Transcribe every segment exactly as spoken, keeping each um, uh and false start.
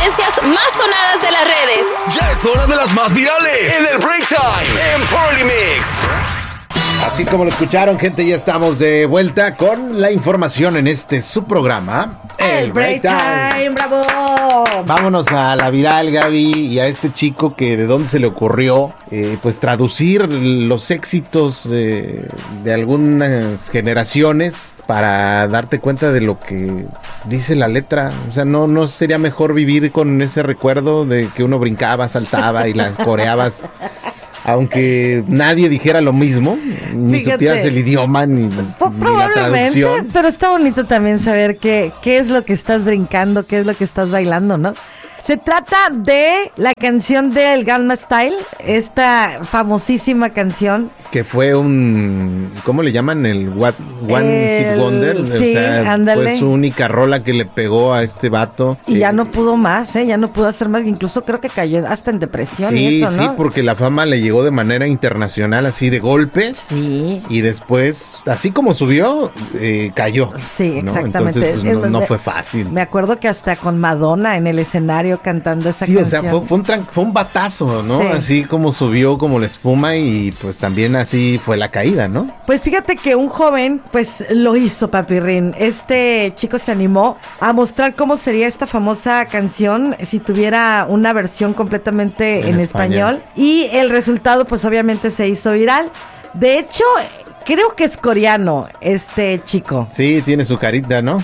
tendencias más sonadas de las redes. Ya es hora de las más virales en el Break Time en Party Mix. Así como lo escucharon, gente, ya estamos de vuelta con la información en este su programa, El Break Time. ¡Bravo! Vámonos a la viral, Gaby, y a este chico que de dónde se le ocurrió, eh, pues traducir los éxitos eh, de algunas generaciones para darte cuenta de lo que dice la letra. O sea, no, no sería mejor vivir con ese recuerdo de que uno brincaba, saltaba y las coreabas. Aunque nadie dijera lo mismo, ni Fíjate, supieras el idioma, ni, ni la traducción. Pero está bonito también saber qué, qué es lo que estás brincando, qué es lo que estás bailando, ¿no? Se trata de la canción del Gangnam Style, esta famosísima canción. Que fue un, ¿cómo le llaman? El what, One El, Hit Wonder. Sí, o sea, ándale. fue su única rola que le pegó a este vato. Y eh, ya no pudo más, ¿eh? Ya no pudo hacer más. Incluso creo que cayó hasta en depresión Sí, y eso, ¿no? sí, porque la fama le llegó de manera internacional, así de golpe. Sí. Y después, así como subió, eh, cayó. Sí, ¿no? exactamente. Entonces, pues, no, Es- no me- fue fácil. Me acuerdo que hasta con Madonna en el escenario cantando esa Sí, canción. o sea, fue, fue un tran- fue un batazo, ¿no? Sí. Así como subió como la espuma y pues también así fue la caída, ¿no? Pues fíjate que un joven, pues lo hizo, Papirrín. Este chico se animó a mostrar cómo sería esta famosa canción si tuviera una versión completamente en, En español. español. Y el resultado, pues obviamente se hizo viral. De hecho, creo que es coreano este chico. Sí, tiene su carita, ¿no?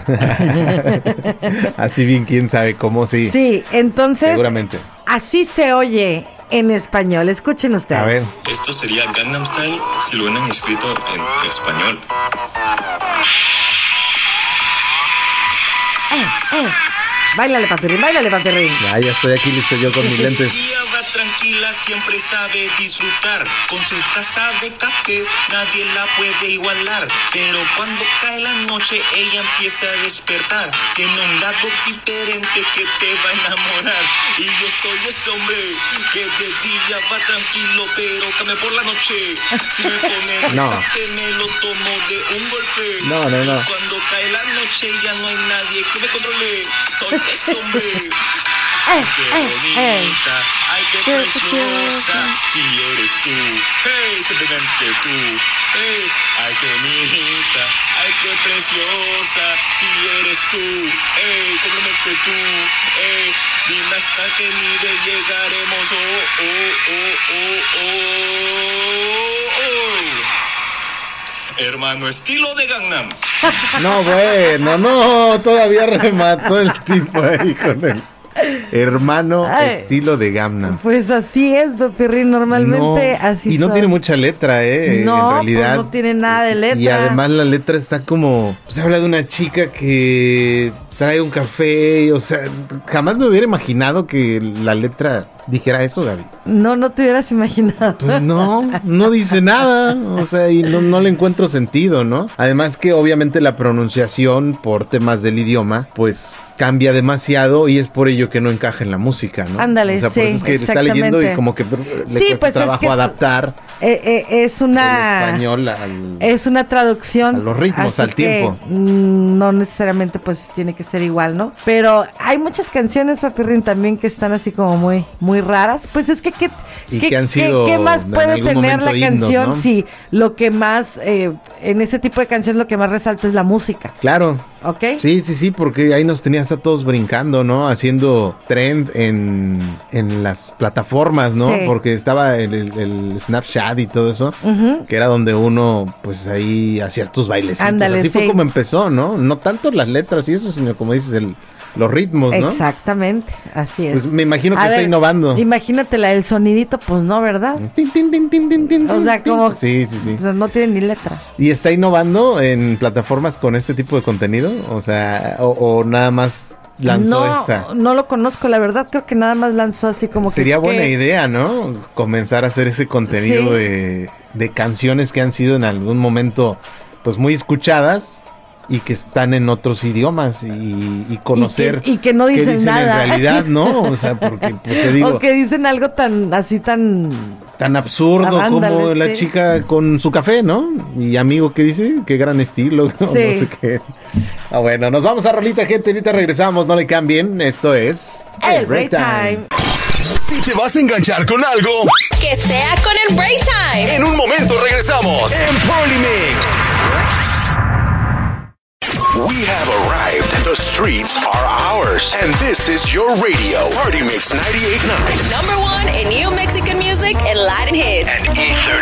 Así bien, quién sabe cómo, sí. Sí, entonces, Seguramente. así se oye en español. Escuchen ustedes. A ver. Esto sería Gangnam Style si lo hubieran escrito en español. Eh, eh. Báilale, Papirrín, báilale, Papirrín. Ya, ya estoy aquí listo yo con mis lentes. Ella va tranquila, siempre sabe disfrutar. Con su taza de café nadie la puede igualar. Pero cuando cae la noche ella empieza a despertar. Tiene un lado diferente que te va a enamorar. Y yo soy ese hombre que de día va tranquilo, pero cambia por la noche. Si me ponen No. café me lo tomo de un golpe. No, no, no. Y cuando cae la noche ya no hay nadie que me controle. Soy ese hombre. Eh, Qué eh, eh. bonita, ay qué Qué preciosa, preciosa. si eres tú, hey, simplemente tú, hey, ay qué bonita, ay qué preciosa, si eres tú, hey, simplemente tú, hey, dime hasta qué nivel llegaremos, oh, oh, oh, oh, oh, oh. Hermano, estilo de Gangnam. No, bueno, no, todavía remató el tipo ahí con el hermano Ay. estilo de Gangnam. Pues así es, Papirrín, normalmente No, así y no son. tiene mucha letra, eh, No, en realidad. pues no tiene nada de letra. Y además la letra está como, se habla de una chica que trae un café, o sea, jamás me hubiera imaginado que la letra dijera eso, Gaby. No, no te hubieras imaginado. Pues no, no dice nada, o sea, y no, no le encuentro sentido, ¿no? Además que obviamente la pronunciación por temas del idioma, pues cambia demasiado y es por ello que no encaja en la música, ¿no? Ándale, o sea, por sí, eso es que está leyendo y exactamente. como que le Sí, cuesta pues es trabajo que es- adaptar Eh, eh, es una... el español al... Es una traducción. A los ritmos, así al que, tiempo. mm, no necesariamente pues tiene que ser igual, ¿no? Pero hay muchas canciones, Papirrín, también que están así como muy, muy raras. Pues es que, ¿qué, Y qué- que han qué- sido qué más en puede algún tener la momento himnos, canción ¿no? si lo que más, eh, en ese tipo de canciones lo que más resalta es la música, Claro. ¿ok? Sí, sí, sí, porque ahí nos tenías a todos brincando, ¿no? Haciendo trend en, en las plataformas, ¿no? Sí. Porque estaba el, el- el Snapchat y todo eso, Ujú. que era donde uno, pues ahí hacías tus bailecitos. Ándale, Así fue sí. como empezó, ¿no? No tanto las letras y eso, sino como dices, el, los ritmos, ¿no? Exactamente, así es. Pues me imagino que A está ver, innovando. Imagínate la del sonidito, pues no, ¿verdad? Tin, tin, tin, tin, tin, tin, O sea, tin. como... Sí, sí, sí. O sea, no tiene ni letra. ¿Y está innovando en plataformas con este tipo de contenido? O sea, o, o nada más lanzó no, esta. No lo conozco, la verdad creo que nada más lanzó así como que... Sería buena que- idea, ¿no? Comenzar a hacer ese contenido Sí. de, de canciones que han sido en algún momento pues muy escuchadas y que están en otros idiomas y, y conocer Y que- y que no qué dicen nada. en realidad, ¿no? O sea, porque pues, te digo, O que dicen algo tan, así tan... tan absurdo Ah, como ándale, la sí. chica con su café, ¿no? Y amigo que dice, qué gran estilo, o Sí. no sé qué. Ah, bueno, nos vamos a rolita, gente. Ahorita regresamos, no le cambien. Esto es El Break Time. Si te vas a enganchar con algo, Que sea con el Break Time. en un momento regresamos en Party Mix. We have arrived. The streets are ours. And this is your radio. Party Mix ninety-eight point nine. Number one in new Mexican music and Latin hits. And E thirty.